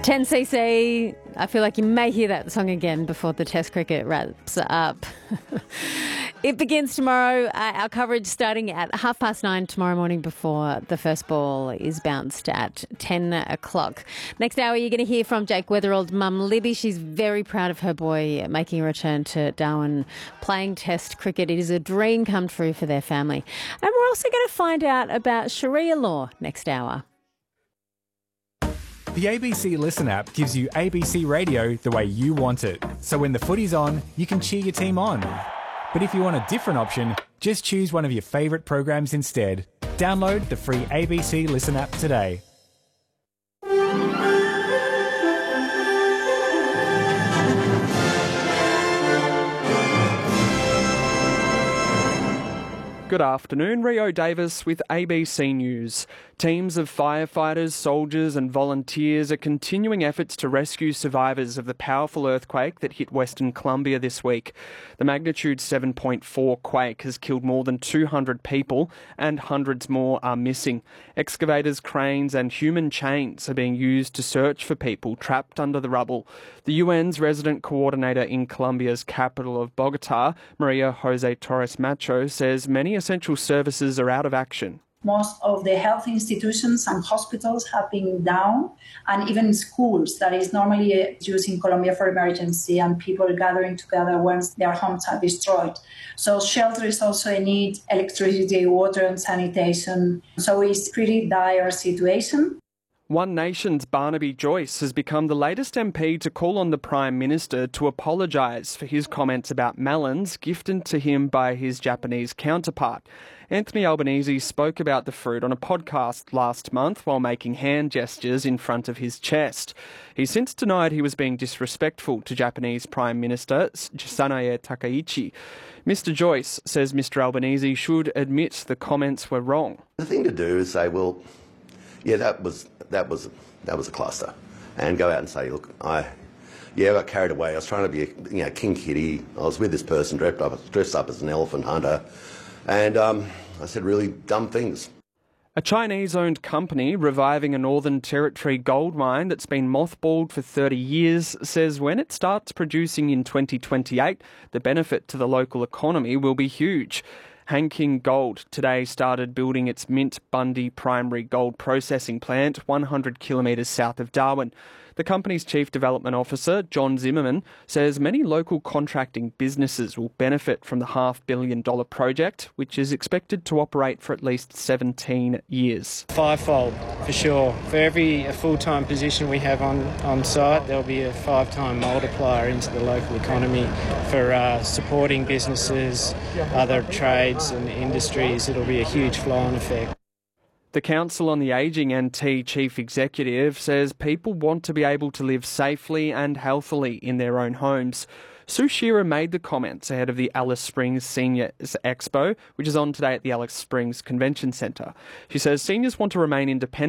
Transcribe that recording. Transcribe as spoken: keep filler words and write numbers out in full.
ten C C, I feel like you may hear that song again before the Test cricket wraps up. It begins tomorrow. Uh, our coverage starting at half past nine tomorrow morning before the first ball is bounced at ten o'clock. Next hour, you're going to hear from Jake Weatherall's mum, Libby. She's very proud of her boy making a return to Darwin playing Test cricket. It is a dream come true for their family. And we're also going to find out about Sharia law next hour. The A B C Listen app gives you A B C radio the way you want it. So when the footy's on, you can cheer your team on. But if you want a different option, just choose one of your favourite programs instead. Download the free A B C Listen app today. Good afternoon, Rio Davis with A B C News. Teams of firefighters, soldiers and volunteers are continuing efforts to rescue survivors of the powerful earthquake that hit Western Colombia this week. The magnitude seven point four quake has killed more than two hundred people and hundreds more are missing. Excavators, cranes and human chains are being used to search for people trapped under the rubble. The U N's resident coordinator in Colombia's capital of Bogota, Maria Jose Torres Macho, says many essential services are out of action. Most of the health institutions and hospitals have been down, and even schools that is normally used in Colombia for emergency and people gathering together once their homes are destroyed. So shelter is also a need, electricity, water and sanitation. So it's a pretty dire situation. One Nation's Barnaby Joyce has become the latest M P to call on the Prime Minister to apologise for his comments about melons gifted to him by his Japanese counterpart. Anthony Albanese spoke about the fruit on a podcast last month while making hand gestures in front of his chest. He's since denied he was being disrespectful to Japanese Prime Minister Sanae Takaichi. Mister Joyce says Mister Albanese should admit the comments were wrong. The thing to do is say, well, yeah, that was that was that was a cluster, and go out and say, look, I yeah, I got carried away. I was trying to be, a, you know, King Kitty. I was with this person dressed up dressed up as an elephant hunter, and um, I said really dumb things. A Chinese-owned company reviving a Northern Territory gold mine that's been mothballed for thirty years says when it starts producing in twenty twenty-eight, the benefit to the local economy will be huge. Hanking Gold today started building its Mint Bundy primary gold processing plant one hundred kilometres south of Darwin. The company's Chief Development Officer, John Zimmerman, says many local contracting businesses will benefit from the half billion dollar project, which is expected to operate for at least seventeen years. Fivefold, for sure. For every full-time position we have on, on site, there'll be a five-time multiplier into the local economy for uh, supporting businesses, other trades and industries. It'll be a huge flow-on effect. The Council on the Ageing N T Chief Executive says people want to be able to live safely and healthily in their own homes. Sue Shearer made the comments ahead of the Alice Springs Seniors Expo, which is on today at the Alice Springs Convention Centre. She says seniors want to remain independent